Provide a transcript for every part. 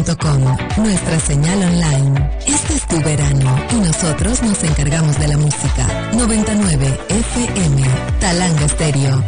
Nuestra señal online. Este es tu verano y nosotros nos encargamos de la música. 99 FM, Talanga Estéreo.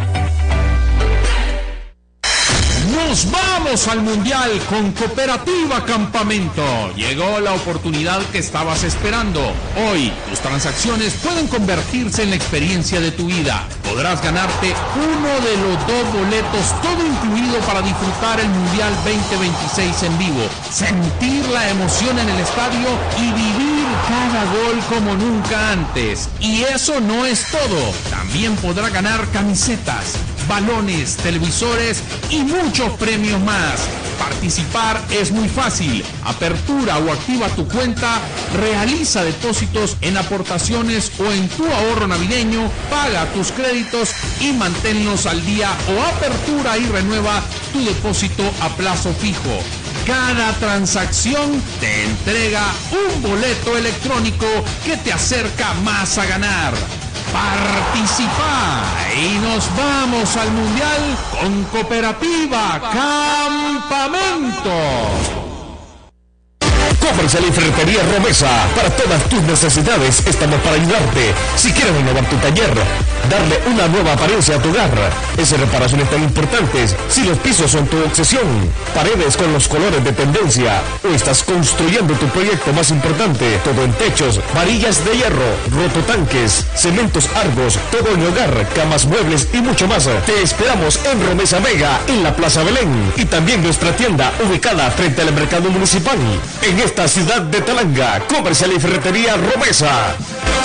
Nos vamos al Mundial con Cooperativa Campamento. Llegó la oportunidad que estabas esperando. Hoy, tus transacciones pueden convertirse en la experiencia de tu vida. Podrás ganarte uno de los 2 boletos, todo incluido, para disfrutar el Mundial 2026 en vivo, sentir la emoción en el estadio y vivir cada gol como nunca antes. Y eso no es todo. También podrá ganar camisetas, balones, televisores y muchos premios más. Participar es muy fácil. Apertura o activa tu cuenta, realiza depósitos en aportaciones o en tu ahorro navideño, paga tus créditos y manténlos al día, o apertura y renueva tu depósito a plazo fijo. Cada transacción te entrega un boleto electrónico que te acerca más a ganar. Participa y nos vamos al Mundial con Cooperativa Campamento. Comercial y Ferretería Romesa. Para todas tus necesidades estamos para ayudarte. Si quieres renovar tu taller, darle una nueva apariencia a tu hogar, esas reparaciones tan importantes, si los pisos son tu obsesión, paredes con los colores de tendencia, o estás construyendo tu proyecto más importante, todo en techos, varillas de hierro, rototanques, cementos Argos, todo en hogar, camas, muebles y mucho más. Te esperamos en Romesa Mega, en la Plaza Belén, y también nuestra tienda ubicada frente al mercado municipal, en esta ciudad de Talanga. Comercial y Ferretería Romesa.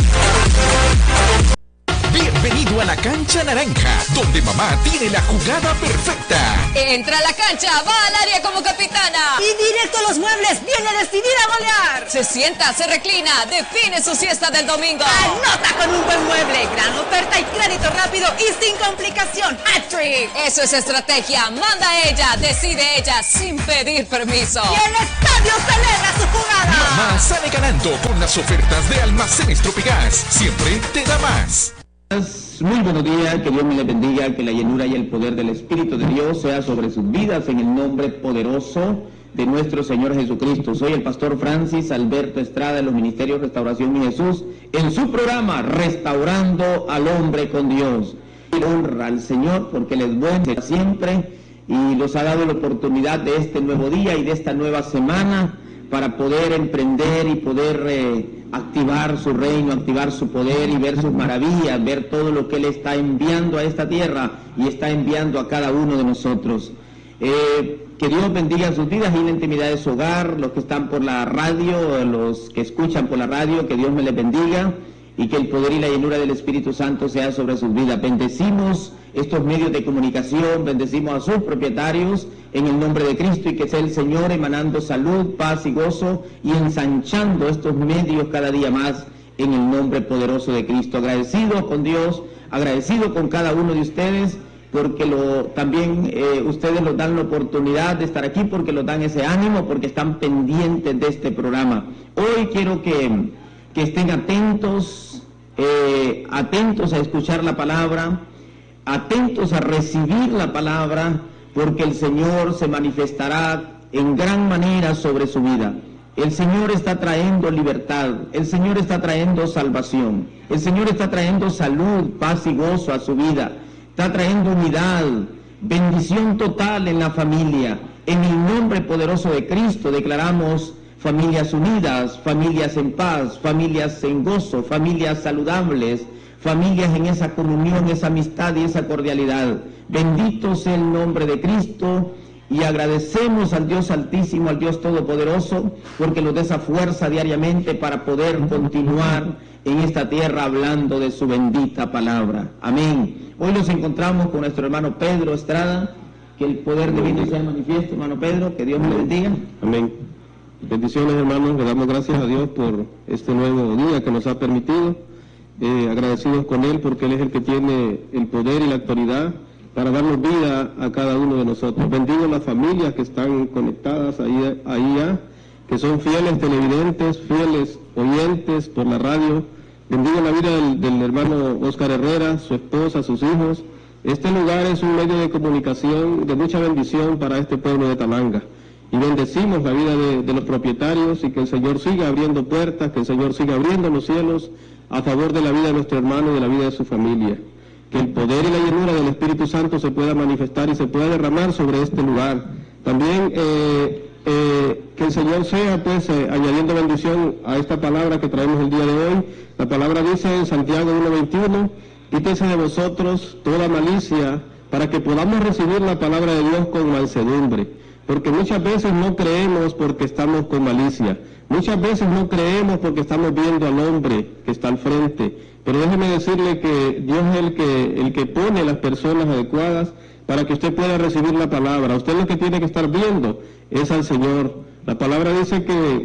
Bienvenido a la Cancha Naranja, donde mamá tiene la jugada perfecta. Entra a la cancha, va al área como capitana. Y directo a los muebles, viene decidida a golear. Se sienta, se reclina, define su siesta del domingo. Anota con un buen mueble, gran oferta y crédito rápido y sin complicación. ¡Hat-trick! Eso es estrategia, manda ella, decide ella, sin pedir permiso. Y el estadio celebra su jugada. Mamá sale ganando con las ofertas de Almacenes Tropigas. Siempre te da más. Muy buenos días, que Dios me les bendiga, que la llenura y el poder del Espíritu de Dios sea sobre sus vidas en el nombre poderoso de nuestro Señor Jesucristo. Soy el pastor Francis Alberto Estrada de los Ministerios Restauración y Jesús, en su programa Restaurando al Hombre con Dios. Honra al Señor porque Él es bueno siempre y nos ha dado la oportunidad de este nuevo día y de esta nueva semana para poder emprender y poder activar su reino, activar su poder y ver sus maravillas, ver todo lo que Él está enviando a esta tierra y está enviando a cada uno de nosotros. Que Dios bendiga sus vidas y la intimidad de su hogar, los que están por la radio, los que escuchan por la radio, que Dios me les bendiga y que el poder y la llenura del Espíritu Santo sea sobre sus vidas. Bendecimos estos medios de comunicación, bendecimos a sus propietarios en el nombre de Cristo y que sea el Señor emanando salud, paz y gozo y ensanchando estos medios cada día más en el nombre poderoso de Cristo. Agradecido con Dios, agradecido con cada uno de ustedes porque también ustedes nos dan la oportunidad de estar aquí, porque nos dan ese ánimo, porque están pendientes de este programa. Hoy quiero que estén atentos, atentos a escuchar la palabra, atentos a recibir la palabra, porque el Señor se manifestará en gran manera sobre su vida. El Señor está trayendo libertad, el Señor está trayendo salvación, el Señor está trayendo salud, paz y gozo a su vida, está trayendo unidad, bendición total en la familia. En el nombre poderoso de Cristo declaramos familias unidas, familias en paz, familias en gozo, familias saludables, familias en esa comunión, esa amistad y esa cordialidad. Bendito sea el nombre de Cristo y agradecemos al Dios Altísimo, al Dios Todopoderoso, porque nos da esa fuerza diariamente para poder continuar en esta tierra hablando de su bendita palabra. Amén. Hoy nos encontramos con nuestro hermano Pedro Estrada, que el poder divino sea manifiesto, hermano Pedro, que Dios me bendiga. Amén. Bendiciones, hermanos, le damos gracias a Dios por este nuevo día que nos ha permitido, agradecidos con Él porque Él es el que tiene el poder y la autoridad para darnos vida a cada uno de nosotros. Bendigo a las familias que están conectadas ahí ya, que son fieles televidentes, fieles oyentes por la radio. Bendigo la vida del hermano Oscar Herrera, su esposa, sus hijos. Este lugar es un medio de comunicación de mucha bendición para este pueblo de Talanga. y bendecimos la vida de los propietarios, y que el Señor siga abriendo puertas, que el Señor siga abriendo los cielos a favor de la vida de nuestro hermano y de la vida de su familia. Que el poder y la llenura del Espíritu Santo se pueda manifestar y se pueda derramar sobre este lugar. También que el Señor sea, pues, añadiendo bendición a esta palabra que traemos el día de hoy. La palabra dice en Santiago 1:21, quítese de vosotros toda malicia, para que podamos recibir la palabra de Dios con mansedumbre. Porque muchas veces no creemos porque estamos con malicia. Muchas veces no creemos porque estamos viendo al hombre que está al frente. Pero déjeme decirle que Dios es el que pone las personas adecuadas para que usted pueda recibir la palabra. Usted lo que tiene que estar viendo es al Señor. La palabra dice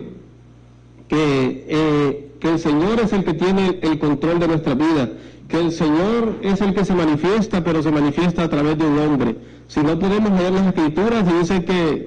que el Señor es el que tiene el control de nuestra vida, que el Señor es el que se manifiesta, pero se manifiesta a través de un hombre. Si no podemos leer las Escrituras, dice que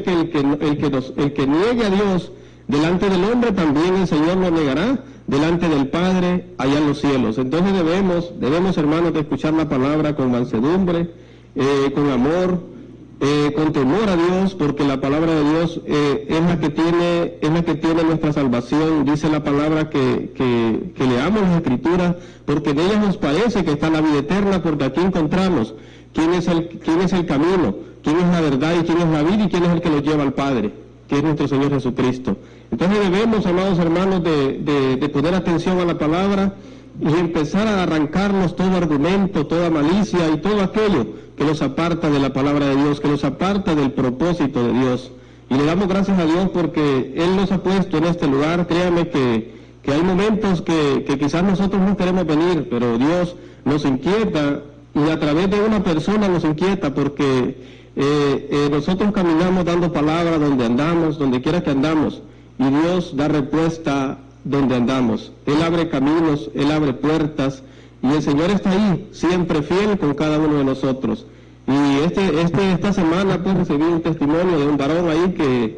el que niegue a Dios delante del hombre, también el Señor lo negará delante del Padre allá en los cielos. Entonces debemos, hermanos, de escuchar la palabra con mansedumbre, con amor, con temor a Dios, porque la palabra de Dios es la que tiene nuestra salvación. Dice la palabra que leamos las Escrituras, porque en ellas nos parece que está la vida eterna, porque aquí encontramos quién es el camino, quién es la verdad y quién es la vida y quién es el que nos lleva al Padre, que es nuestro Señor Jesucristo. Entonces debemos, amados hermanos, de poner atención a la palabra y empezar a arrancarnos todo argumento, toda malicia y todo aquello que nos aparta de la palabra de Dios, que nos aparta del propósito de Dios. Y le damos gracias a Dios porque Él nos ha puesto en este lugar. Créame que hay momentos que quizás nosotros no queremos venir, pero Dios nos inquieta, y a través de una persona nos inquieta, porque nosotros caminamos dando palabra donde andamos, donde quiera que andamos, y Dios da respuesta donde andamos. Él abre caminos, Él abre puertas, y el Señor está ahí, siempre fiel con cada uno de nosotros. Y esta semana pues recibí un testimonio de un varón ahí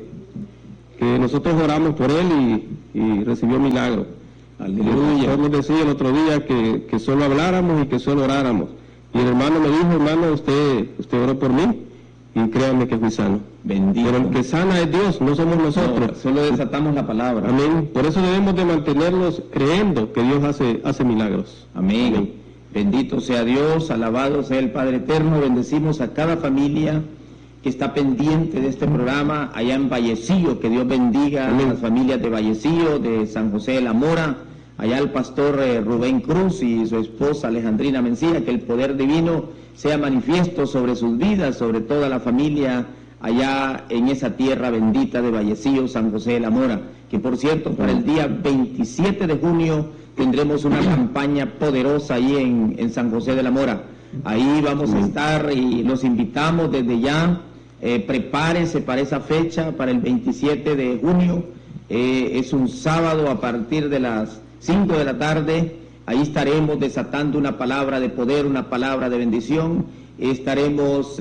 que nosotros oramos por él y recibió milagro. Aleluya. Nos decía el otro día que solo habláramos y que solo oráramos. Y el hermano me dijo, hermano, usted oró por mí, y créanme que fui sano. Bendito. Pero el que sana es Dios, no somos nosotros. No, solo desatamos la palabra. Amén. Por eso debemos de mantenernos creyendo que Dios hace milagros. Amén. Amén. Bendito sea Dios, alabado sea el Padre Eterno. Bendecimos a cada familia que está pendiente de este programa allá en Vallecillo. Que Dios bendiga a las familias de Vallecillo, de San José de la Mora, allá el pastor Rubén Cruz y su esposa Alejandrina Mencía. Que el poder divino sea manifiesto sobre sus vidas, sobre toda la familia allá en esa tierra bendita de Vallecillo, San José de la Mora. Que por cierto, para el día 27 de junio tendremos una campaña poderosa ahí en San José de la Mora. Ahí vamos a estar y los invitamos desde ya. Prepárense para esa fecha, para el 27 de junio. Es un sábado a partir de las 5 de la tarde. Ahí estaremos desatando una palabra de poder, una palabra de bendición. Estaremos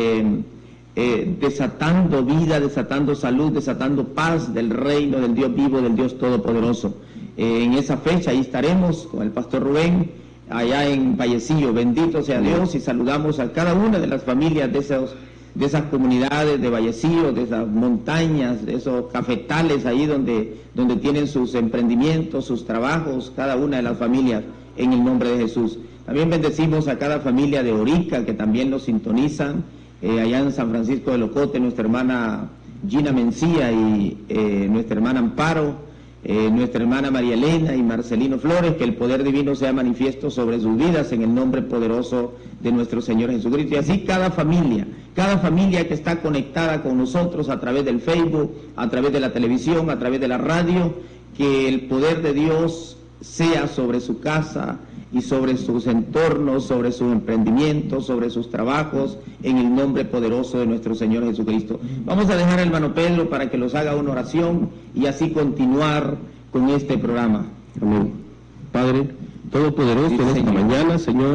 desatando vida, desatando salud, desatando paz del reino del Dios vivo, del Dios todopoderoso. En esa fecha ahí estaremos con el pastor Rubén, allá en Vallecillo. Bendito sea Dios, y saludamos a cada una de las familias de esas comunidades de Vallecillo, de esas montañas, de esos cafetales ahí donde tienen sus emprendimientos, sus trabajos, cada una de las familias, en el nombre de Jesús. También bendecimos a cada familia de Orica que también nos sintonizan, allá en San Francisco de Locote, nuestra hermana Gina Mencía y nuestra hermana Amparo, nuestra hermana María Elena y Marcelino Flores. Que el poder divino sea manifiesto sobre sus vidas en el nombre poderoso de nuestro Señor Jesucristo. Y así cada familia que está conectada con nosotros a través del Facebook, a través de la televisión, a través de la radio, que el poder de Dios sea sobre su casa y sobre sus entornos, sobre sus emprendimientos, sobre sus trabajos, en el nombre poderoso de nuestro Señor Jesucristo. Vamos a dejar al hermano Pedro para que los haga una oración y así continuar con este programa. Amén. Padre Todopoderoso, en esta mañana, Señor,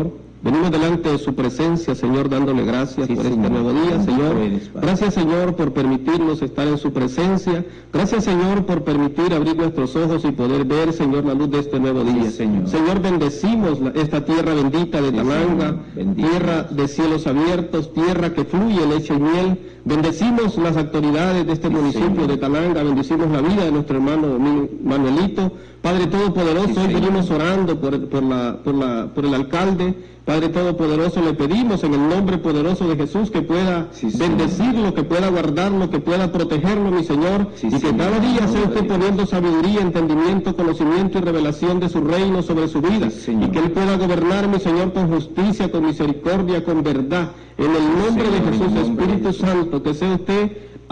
Venimos delante de su presencia, Señor, dándole gracias por este nuevo día, Señor. Gracias, Señor, por permitirnos estar en su presencia. Gracias, Señor, por permitir abrir nuestros ojos y poder ver, Señor, la luz de este nuevo día. Señor, bendecimos esta tierra bendita de Talanga, tierra de cielos abiertos, tierra que fluye leche y miel. Bendecimos las autoridades de este municipio de Talanga, bendecimos la vida de nuestro hermano Manuelito. Padre Todopoderoso, hoy venimos orando por el alcalde. Padre Todopoderoso, le pedimos en el nombre poderoso de Jesús que pueda bendecirlo, que pueda guardarlo, que pueda protegerlo, mi Señor, y que cada día sea usted poniendo sabiduría, entendimiento, conocimiento y revelación de su reino sobre su vida, y que Él pueda gobernar, mi Señor, con justicia, con misericordia, con verdad. En el nombre de Jesús, Espíritu Santo, que sea usted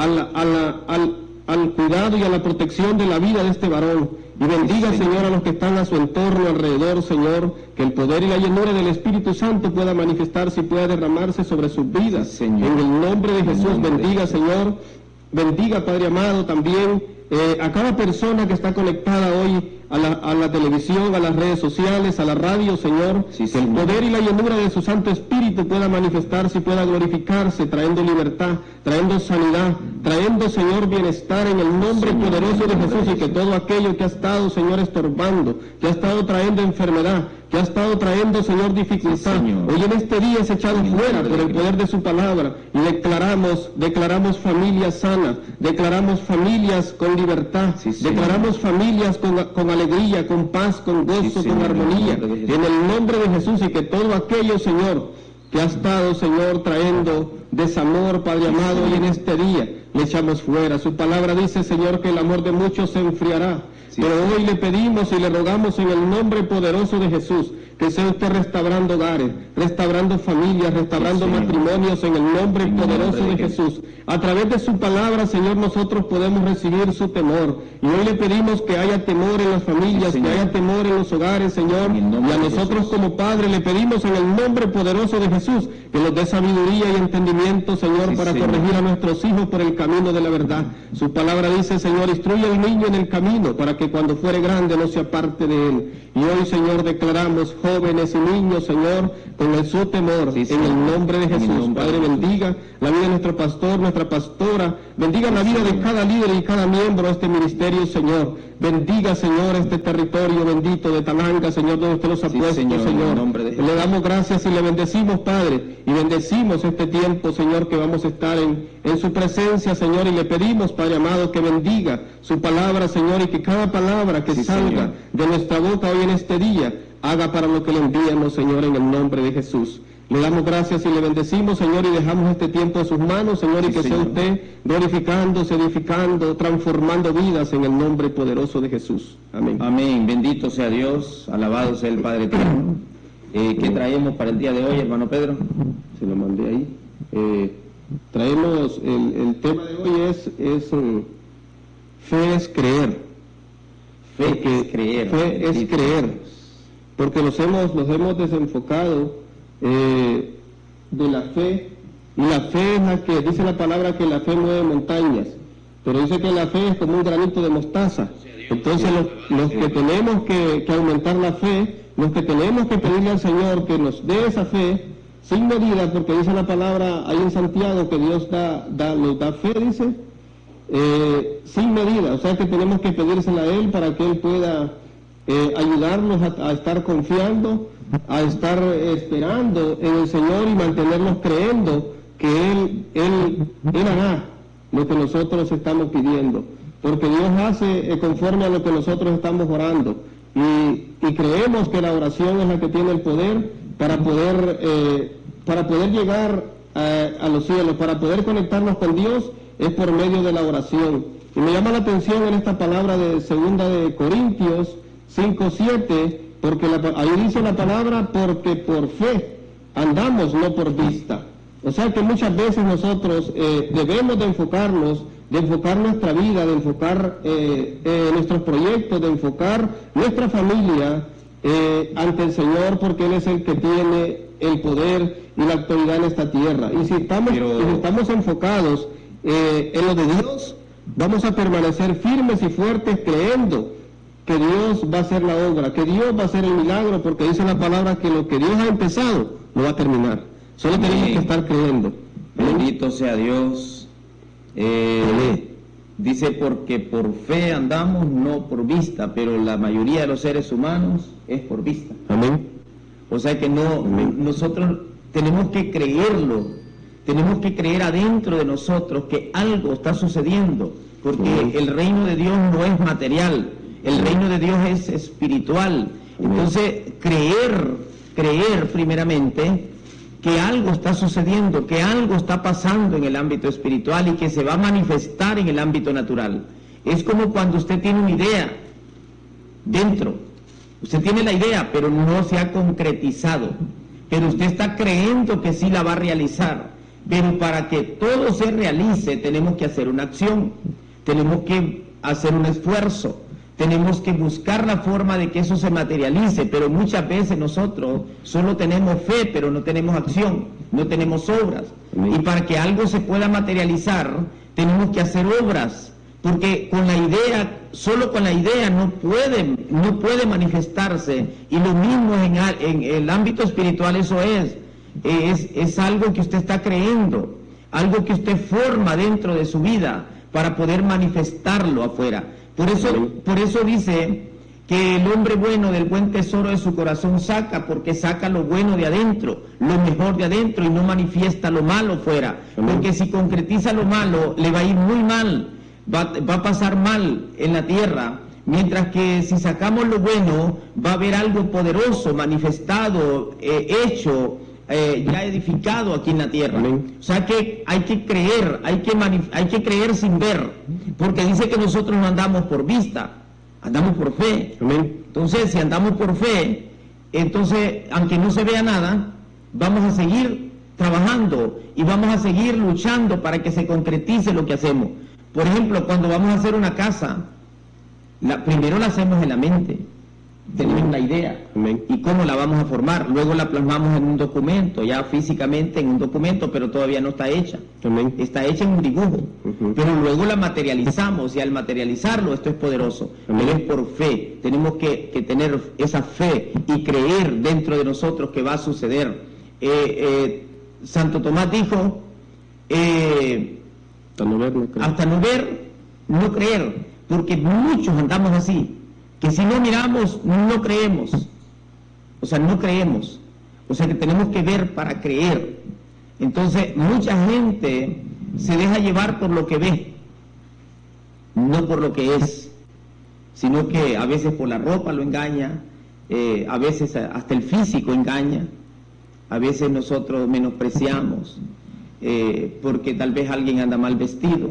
al cuidado y a la protección de la vida de este varón. Y bendiga, Señor, a los que están a su entorno, alrededor, Señor, que el poder y la llenura del Espíritu Santo pueda manifestarse y pueda derramarse sobre sus vidas. En el nombre de Jesús, bendiga, Señor. Bendiga, Padre amado, también a cada persona que está conectada hoy a la televisión, a las redes sociales, a la radio, Señor, que el poder y la llenura de su Santo Espíritu pueda manifestarse y pueda glorificarse, trayendo libertad, trayendo sanidad, trayendo, Señor, bienestar en el nombre poderoso de Jesús, y que todo aquello que ha estado, Señor, estorbando, que ha estado trayendo enfermedad, que ha estado trayendo, Señor, dificultad, hoy en este día es echado fuera por el poder de su palabra, y declaramos familias sanas, declaramos familias con libertad, declaramos familias con alegría, con paz, con gozo, con armonía, en el nombre de Jesús, y que todo aquello, Señor, que ha estado, Señor, trayendo desamor, Padre amado, hoy en este día le echamos fuera. Su palabra dice, Señor, que el amor de muchos se enfriará. Pero hoy le pedimos y le rogamos en el nombre poderoso de Jesús que sea usted restaurando hogares, restaurando familias, restaurando matrimonios en el nombre poderoso de Jesús. A través de su palabra, Señor, nosotros podemos recibir su temor. Y hoy le pedimos que haya temor en las familias, que haya temor en los hogares, Señor. Y a nosotros como Padre le pedimos en el nombre poderoso de Jesús que nos dé sabiduría y entendimiento, Señor, para corregir a nuestros hijos por el camino de la verdad. Su palabra dice, Señor, instruye al niño en el camino para que cuando fuere grande no se aparte de él. Y hoy, Señor, declaramos jóvenes y niños, Señor, con su temor, en el nombre de Jesús. Padre, bendiga la vida de nuestro pastor, nuestra pastora, bendiga la vida de cada líder y cada miembro de este ministerio, Señor. Bendiga, Señor, este territorio bendito de Talanga, Señor, donde usted los ha puesto, Señor. Le damos gracias y le bendecimos, Padre, y bendecimos este tiempo, Señor, que vamos a estar en su presencia, Señor, y le pedimos, Padre amado, que bendiga su palabra, Señor, y que cada palabra que salga de nuestra boca hoy en este día haga para lo que le enviamos, Señor, en el nombre de Jesús. Le damos gracias y le bendecimos, Señor, y dejamos este tiempo en sus manos, Señor, y que sea usted glorificándose, edificando, transformando vidas en el nombre poderoso de Jesús. Amén. Amén. Bendito sea Dios, alabado sea el Padre eterno. ¿Qué traemos para el día de hoy, hermano Pedro? Se lo mandé ahí. Traemos, el tema de hoy es fe es creer. Fe es creer. Fe es creer. Porque nos hemos desenfocado de la fe, y la fe es la que dice la palabra que la fe mueve montañas, pero dice que la fe es como un granito de mostaza. Entonces los que tenemos que aumentar la fe, los que tenemos que pedirle al Señor que nos dé esa fe sin medida, porque dice la palabra ahí en Santiago que Dios nos da fe, dice, sin medida, o sea que tenemos que pedírsela a Él para que Él pueda ayudarnos a estar confiando, a estar esperando en el Señor y mantenernos creyendo que Él hará lo que nosotros estamos pidiendo, porque Dios hace conforme a lo que nosotros estamos orando, y creemos que la oración es la que tiene el poder para poder llegar a los cielos, para poder conectarnos con Dios, es por medio de la oración. Y me llama la atención en esta palabra de 2 de Corintios 5:7, porque ahí dice la palabra, porque por fe andamos, no por vista. O sea que muchas veces nosotros debemos de enfocar nuestra vida, de enfocar nuestros proyectos, de enfocar nuestra familia ante el Señor, porque Él es el que tiene el poder y la autoridad en esta tierra. Y si estamos enfocados en lo de Dios, vamos a permanecer firmes y fuertes creyendo que Dios va a hacer la obra, que Dios va a hacer el milagro, porque dice la palabra que lo que Dios ha empezado lo va a terminar. Solo tenemos que estar creyendo. Bendito sea Dios. Dice, porque por fe andamos, no por vista, pero la mayoría de los seres humanos es por vista. Amén. O sea que nosotros tenemos que creerlo, tenemos que creer adentro de nosotros que algo está sucediendo, porque el reino de Dios no es material, el reino de Dios es espiritual. Entonces, creer primeramente que algo está sucediendo, que algo está pasando en el ámbito espiritual y que se va a manifestar en el ámbito natural. Es como cuando usted tiene una idea dentro, usted tiene la idea, pero no se ha concretizado, pero usted está creyendo que sí la va a realizar, pero para que todo se realice tenemos que hacer una acción, tenemos que hacer un esfuerzo, tenemos que buscar la forma de que eso se materialice, pero muchas veces nosotros solo tenemos fe, pero no tenemos acción, no tenemos obras. Y para que algo se pueda materializar, tenemos que hacer obras, porque con la idea, solo con la idea no puede manifestarse. Y lo mismo en el ámbito espiritual, eso es algo que usted está creyendo, algo que usted forma dentro de su vida para poder manifestarlo afuera. Por eso dice que el hombre bueno del buen tesoro de su corazón saca, porque saca lo bueno de adentro, lo mejor de adentro, y no manifiesta lo malo fuera. Porque si concretiza lo malo, le va a ir muy mal, va a pasar mal en la tierra, mientras que si sacamos lo bueno, va a haber algo poderoso, manifestado, hecho, ya edificado aquí en la tierra. O sea que hay que creer, hay que creer sin ver, porque dice que nosotros no andamos por vista, andamos por fe. Entonces, si andamos por fe, entonces, aunque no se vea nada, vamos a seguir trabajando y vamos a seguir luchando para que se concretice lo que hacemos. Por ejemplo, cuando vamos a hacer una casa, primero la hacemos en la mente. Tenemos la idea y cómo la vamos a formar, luego la plasmamos en un documento, ya físicamente en un documento, pero todavía no está hecha. Está hecha en un dibujo, pero luego la materializamos, y al materializarlo, esto es poderoso, pero es por fe. Tenemos que tener esa fe y creer dentro de nosotros que va a suceder. Santo Tomás dijo, hasta no ver, no creer, porque muchos andamos así, que si no miramos, no creemos. O sea, no creemos. O sea, que tenemos que ver para creer. Entonces, mucha gente se deja llevar por lo que ve, no por lo que es, sino que a veces por la ropa lo engaña, a veces hasta el físico engaña, a veces nosotros menospreciamos, porque tal vez alguien anda mal vestido,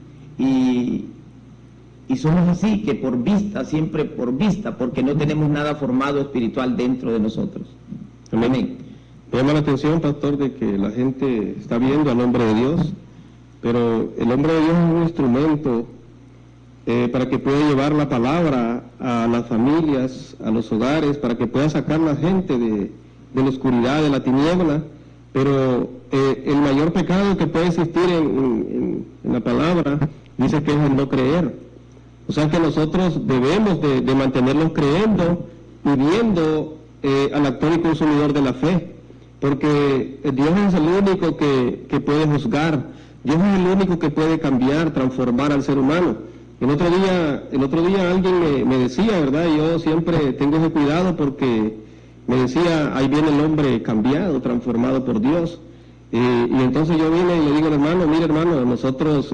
y somos así, que por vista, siempre por vista, porque no tenemos nada formado espiritual dentro de nosotros. Amén. Me llama la atención, pastor, de que la gente está viendo al hombre de Dios, pero el hombre de Dios es un instrumento para que pueda llevar la palabra a las familias, a los hogares, para que pueda sacar a la gente de la oscuridad, de la tiniebla. Pero el mayor pecado que puede existir en la palabra dice que es el no creer. O sea que nosotros debemos de mantenernos creyendo y viendo al actor y consumidor de la fe, porque Dios es el único que puede juzgar, Dios es el único que puede cambiar, transformar al ser humano. El otro día alguien me decía, ¿verdad? Yo siempre tengo ese cuidado porque me decía, ahí viene el hombre cambiado, transformado por Dios. Y entonces yo vine y le digo, hermano, mire hermano, nosotros...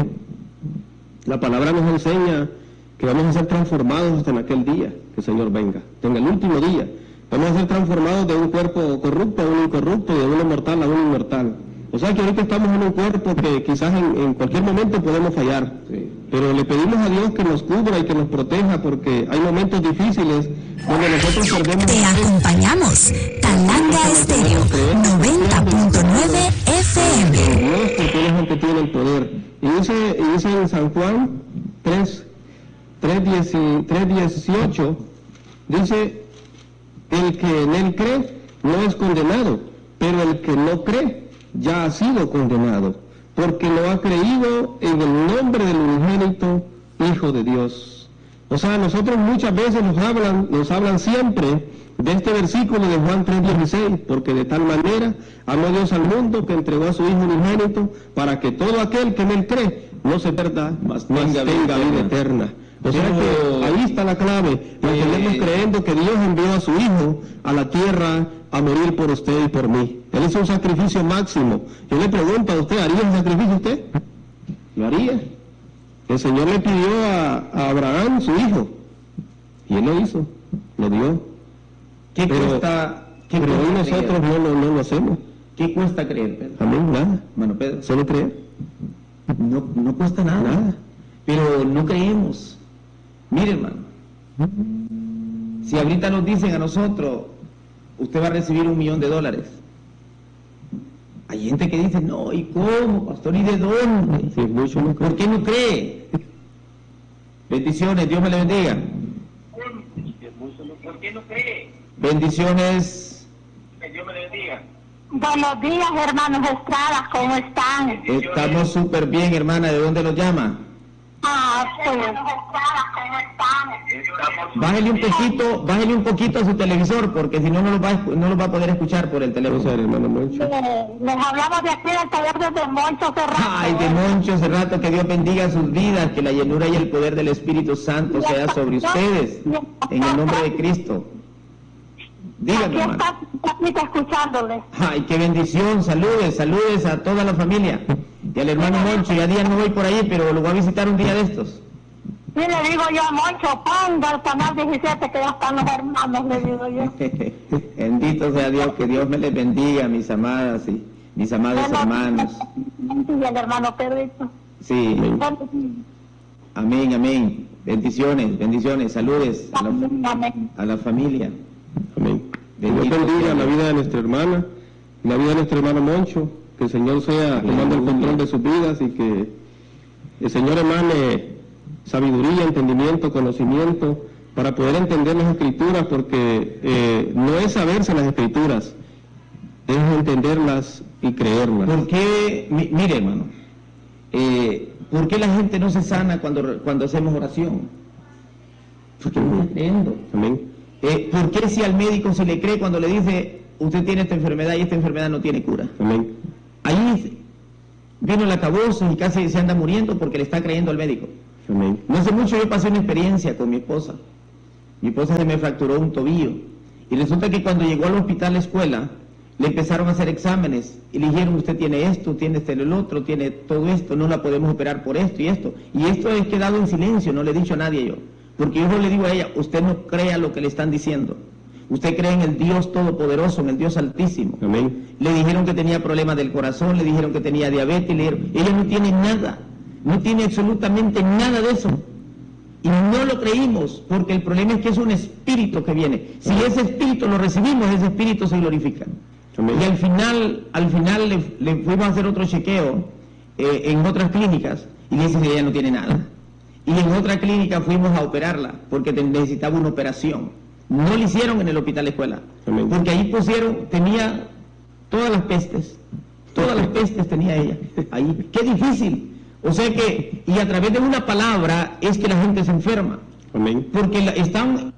la palabra nos enseña que vamos a ser transformados hasta en aquel día que el Señor venga, en el último día. Vamos a ser transformados de un cuerpo corrupto a un incorrupto, de uno mortal a un inmortal. O sea que ahorita estamos en un cuerpo que quizás en cualquier momento podemos fallar, pero le pedimos a Dios que nos cubra y que nos proteja, porque hay momentos difíciles donde nosotros perdemos... Te acompañamos, Talanga Estéreo, 90.9 FM. Dios, porque Él es el que tiene el poder. Y dice en San Juan 3:18, dice, el que en Él cree no es condenado, pero el que no cree ya ha sido condenado, porque no ha creído en el nombre del unigénito Hijo de Dios. O sea, nosotros muchas veces nos hablan siempre de este versículo de Juan 3:16, porque de tal manera amó Dios al mundo que entregó a su Hijo unigénito para que todo aquel que en él cree no se pierda, mas tenga vida eterna. O sea que ahí está la clave. Mantenemos creyendo que Dios envió a su Hijo a la tierra a morir por usted y por mí. Él hizo un sacrificio máximo. Yo le pregunto a usted, ¿haría un sacrificio usted? ¿Lo haría? El Señor le pidió a Abraham su hijo y él lo hizo, lo dio. ¿Qué cuesta? Pero hoy nosotros no lo hacemos. ¿Qué cuesta creer, Pedro? Amén, nada. Bueno, Pedro, Solo creer. no cuesta nada. Pero no creemos. Mire, hermano, si ahorita nos dicen a nosotros, usted va a recibir $1 millón, hay gente que dice, no, ¿y cómo, pastor? ¿Y de dónde? Sí, mucho no creo. ¿Por qué no cree? Bendiciones, Dios me le bendiga. ¿Por qué no cree? Bendiciones. Dios me le bendiga. Buenos días, hermanos Estrada, ¿cómo están? Estamos súper bien, hermana. ¿De dónde los llama? Pues. Bájele un poquito a su televisor, porque si no, no lo va a poder escuchar por el teléfono. Hermano Moncho. Les hablamos de aquí del taller de Moncho Cerrato. Ay, de Moncho Cerrato, que Dios bendiga sus vidas, que la llenura y el poder del Espíritu Santo sea sobre ustedes, en el nombre de Cristo. Dígame, hermano. Aquí está escuchándole. Ay, qué bendición, saludes a toda la familia. Y al hermano Moncho, ya día no voy por ahí, pero lo voy a visitar un día de estos. Sí, le digo yo a Moncho, ponga el canal 17, que ya están los hermanos, le digo yo. Bendito sea Dios, que Dios me les bendiga, mis amadas y mis amados hermanos. Y el hermano Pedrito. Sí. Amén. Bendiciones, saludes a la familia. Amén. Dios bendiga la vida de nuestra hermana, la vida de nuestro hermano Moncho, que el Señor sea tomando el control de sus vidas y que el Señor emane sabiduría, entendimiento, conocimiento para poder entender las Escrituras, porque no es saberse las Escrituras, es entenderlas y creerlas. ¿Por qué, mire, hermano, por qué la gente no se sana cuando hacemos oración? Porque no está creyendo. Amén. ¿Por qué si al médico se le cree cuando le dice, usted tiene esta enfermedad y esta enfermedad no tiene cura? Amén. Ahí vino el acabose y casi se anda muriendo porque le está creyendo al médico. Amén. No hace mucho yo pasé una experiencia con mi esposa. Mi esposa se me fracturó un tobillo. Y resulta que cuando llegó al hospital la escuela, le empezaron a hacer exámenes y le dijeron, usted tiene esto, tiene el otro, tiene todo esto, no la podemos operar por esto y esto. Y esto he quedado en silencio, no le he dicho a nadie yo. Porque yo le digo a ella, usted no crea lo que le están diciendo. Usted cree en el Dios Todopoderoso, en el Dios Altísimo. Amén. Le dijeron que tenía problemas del corazón, le dijeron que tenía diabetes, ella no tiene nada, no tiene absolutamente nada de eso. Y no lo creímos, porque el problema es que es un espíritu que viene. Si ese espíritu lo recibimos, ese espíritu se glorifica. Amén. Y al final le fuimos a hacer otro chequeo en otras clínicas y dice que ella no tiene nada. Y en otra clínica fuimos a operarla porque necesitaba una operación. No le hicieron en el hospital escuela. Amén. Porque ahí tenía todas las pestes tenía ella. Ahí, qué difícil. O sea que, y a través de una palabra es que la gente se enferma. Amén. Porque están